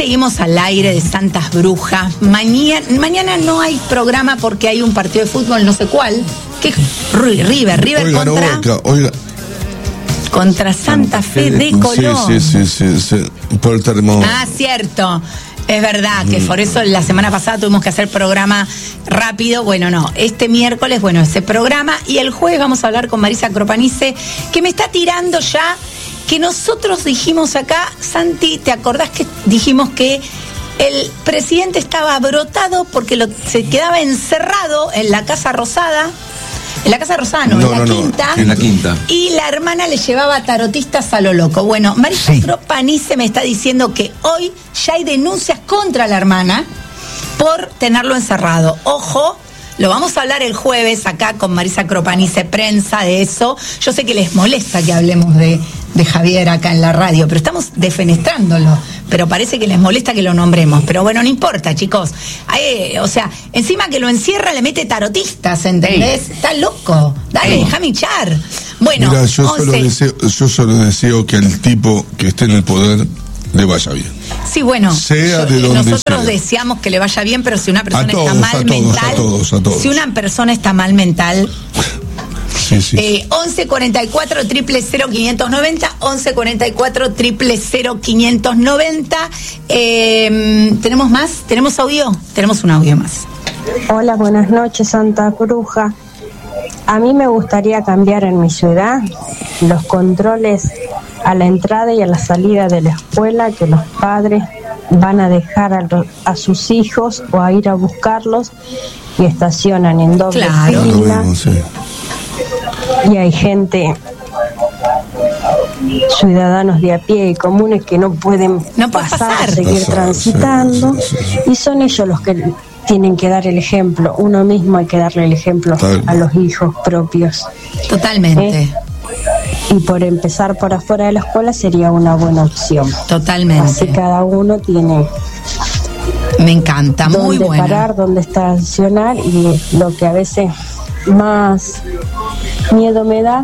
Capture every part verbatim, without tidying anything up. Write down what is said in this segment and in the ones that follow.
seguimos al aire de Santas Brujas. Mañana, mañana no hay programa porque hay un partido de fútbol, no sé cuál. ¿Qué? River, River Oiga, contra... no, Boca, oiga. Contra Santa Fe de Colón. Sí, sí, sí, sí, sí, por el terremoto. Ah, cierto. Es verdad que por eso la semana pasada tuvimos que hacer programa rápido. Bueno, no, este miércoles, bueno, ese programa. Y el jueves vamos a hablar con Marisa Cropanice, que me está tirando ya, que nosotros dijimos acá, Santi, ¿te acordás que dijimos que el presidente estaba brotado porque lo, se quedaba encerrado en la Casa Rosada? En la Casa Rosada, no, no, en la no, quinta. No, en la quinta. Y la hermana le llevaba tarotistas a lo loco. Bueno, Marisa sí. Cropanice me está diciendo que hoy ya hay denuncias contra la hermana por tenerlo encerrado. Ojo, lo vamos a hablar el jueves acá con Marisa Cropanice, prensa de eso. Yo sé que les molesta que hablemos de, de Javier acá en la radio, pero estamos defenestrándolo. Pero parece que les molesta que lo nombremos. Pero bueno, no importa, chicos. Ay, o sea, encima que lo encierra le mete tarotistas, ¿entendés? Ey. Está loco. Dale, déjame echar. Bueno, mira, yo solo, deseo, yo solo deseo que el tipo que esté en el poder le vaya bien. Sí, bueno, sea yo, de donde nosotros sea. deseamos que le vaya bien, pero si una persona todos, está mal a todos, mental, a todos, a todos. si una persona está mal mental, sí, sí. Eh, once cuarenta y cuatro, triple cero, quinientos noventa, once cuarenta y cuatro, triple cero, quinientos noventa. Eh, ¿Tenemos más? ¿Tenemos audio? Tenemos un audio más. Hola, buenas noches, Santa Bruja. A mí me gustaría cambiar en mi ciudad los controles a la entrada y a la salida de la escuela, que los padres van a dejar a, los, a sus hijos o a ir a buscarlos y estacionan en doble claro. fila. Mismo, sí. Y hay gente, ciudadanos de a pie y comunes que no pueden no pasar, pasar, seguir pasar, transitando, sí, sí, sí. y son ellos los que tienen que dar el ejemplo. Uno mismo hay que darle el ejemplo Tal. a los hijos propios. Totalmente. ¿Eh? Y por empezar por afuera de la escuela sería una buena opción. Totalmente. Así cada uno tiene... Me encanta, muy dónde bueno. parar, dónde estacionar, y lo que a veces más miedo me da,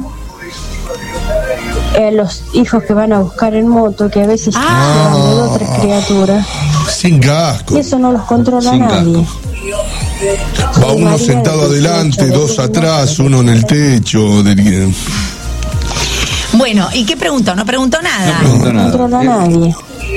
eh, los hijos que van a buscar en moto, que a veces ah. llevan de dos o tres criaturas. Sin casco. Y eso no los controla Sin nadie. Casco. Va uno María sentado adelante, dos atrás, uno en el techo. De... Bueno, ¿y qué preguntó? No preguntó nada. No, preguntó nada. No controla nadie.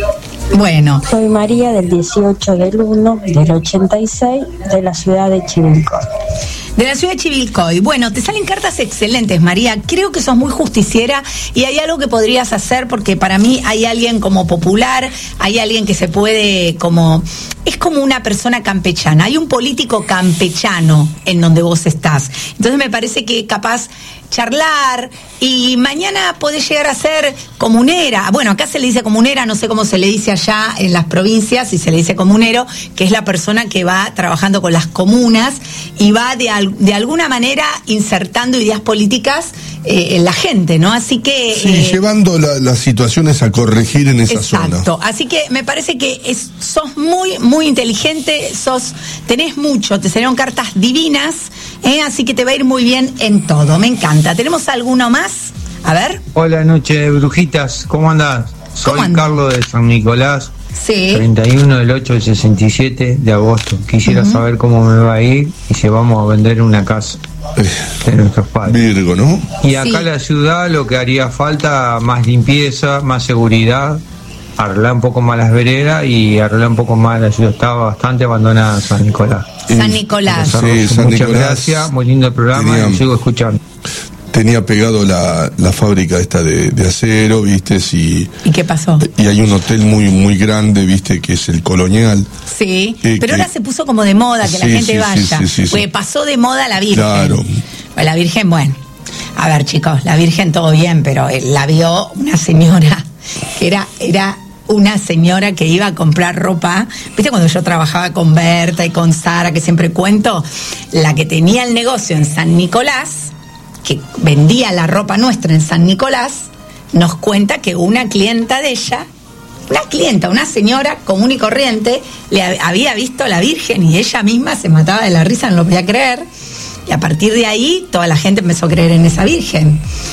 Bueno. Soy María, del dieciocho del uno del ochenta y seis, de la ciudad de Chivilcoy. De la ciudad de Chivilcoy. Bueno, te salen cartas excelentes, María. Creo que sos muy justiciera y hay algo que podrías hacer, porque para mí hay alguien como popular, hay alguien que se puede como... Es como una persona campechana. Hay un político campechano en donde vos estás. Entonces me parece que capaz charlar, y mañana podés llegar a ser comunera. Bueno, acá se le dice comunera, no sé cómo se le dice allá en las provincias, si se le dice comunero, que es la persona que va trabajando con las comunas y va de, al, de alguna manera insertando ideas políticas eh, en la gente, ¿no? Así que... Sí, eh, llevando la, las situaciones a corregir en esa exacto. zona. Exacto, así que me parece que es, sos muy, muy inteligente, sos, tenés mucho, te salieron cartas divinas, ¿eh? Así que te va a ir muy bien en todo, me encanta. ¿Tenemos alguno más? A ver. Hola, noche, brujitas, ¿cómo andás? Soy ¿Cómo andás? Carlos de San Nicolás, sí. treinta y uno del ocho del sesenta y siete de agosto. Quisiera uh-huh. saber cómo me va a ir y si vamos a vender una casa de nuestros padres. Virgo, ¿no? Y acá sí. en la ciudad lo que haría falta, más limpieza, más seguridad, arreglar un poco más las veredas y arreglar un poco más la ciudad. Estaba bastante abandonada San Nicolás. San Nicolás. Sí, San Muchas Nicolás. gracias, muy lindo el programa, tenía, y sigo escuchando. Tenía pegado la, la fábrica esta de, de acero, ¿viste? Y, ¿Y qué pasó? Y hay un hotel muy muy grande, ¿viste? Que es el Colonial. Sí, eh, pero que, ahora se puso como de moda que sí, la gente sí, vaya. Sí, sí, sí, Porque sí. pasó de moda la Virgen. Claro. Pues la Virgen, bueno. A ver, chicos, la Virgen todo bien, pero la vio una señora que era... era una señora que iba a comprar ropa, viste cuando yo trabajaba con Berta y con Sara, que siempre cuento, la que tenía el negocio en San Nicolás, que vendía la ropa nuestra en San Nicolás, nos cuenta que una clienta de ella, una clienta, una señora común y corriente, le había visto a la Virgen y ella misma se mataba de la risa, no lo podía creer, y a partir de ahí toda la gente empezó a creer en esa Virgen.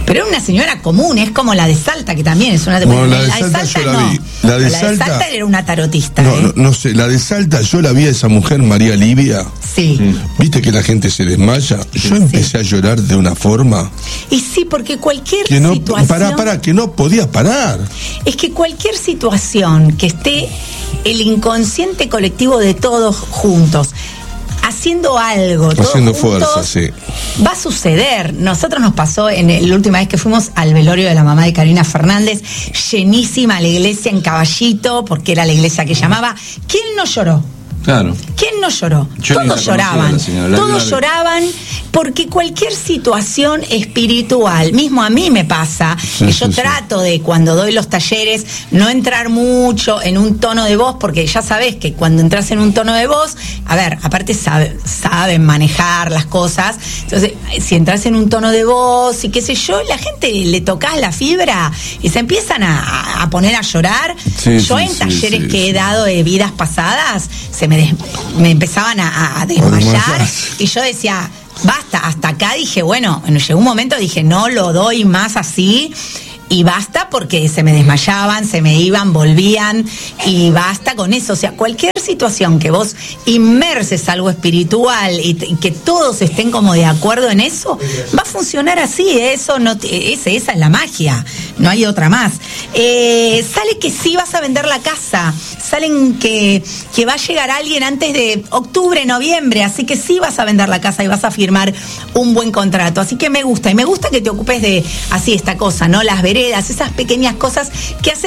Pero es una señora común, es como la de Salta, que también es una... Bueno, la de Salta, Salta yo la no. vi. La de, la Salta, de Salta era una tarotista. No, ¿eh? no, no sé, la de Salta yo la vi a esa mujer, María Livia. Sí. ¿Viste que la gente se desmaya? Yo empecé sí. a llorar de una forma... Y sí, porque cualquier que no, situación... Pará, pará, que no podía parar. Es que cualquier situación que esté el inconsciente colectivo de todos juntos haciendo algo, haciendo todos juntos, fuerza, sí. Va a suceder. Nosotros nos pasó en el, la última vez que fuimos al velorio de la mamá de Karina Fernández, llenísima la iglesia en Caballito, porque era la iglesia que llamaba. ¿Quién no lloró? Claro. ¿Quién no lloró? Yo todos lloraban. Señora, todos la... lloraban porque cualquier situación espiritual, mismo a mí me pasa, sí, que yo sí, trato sí. de cuando doy los talleres no entrar mucho en un tono de voz, porque ya sabés que cuando entras en un tono de voz, a ver, aparte sabe, saben manejar las cosas, entonces si entras en un tono de voz y qué sé yo, la gente le tocas la fibra y se empiezan a, a poner a llorar. Sí, yo sí, en sí, talleres sí, que sí. he dado de vidas pasadas, se me, des, me empezaban a, a desmayar y yo decía, basta, hasta acá dije, bueno, llegó un momento, dije, no lo doy más así y basta, porque se me desmayaban, se me iban, volvían y basta con eso. O sea, cualquier situación que vos inmerses algo espiritual y, y que todos estén como de acuerdo en eso, va a funcionar así. Eso no, ese, esa es la magia, no hay otra más. Eh, sale que sí vas a vender la casa, salen que, que va a llegar alguien antes de octubre, noviembre, así que sí vas a vender la casa y vas a firmar un buen contrato. Así que me gusta, y me gusta que te ocupes de así esta cosa, ¿no? Las veredas, esas pequeñas cosas que hacen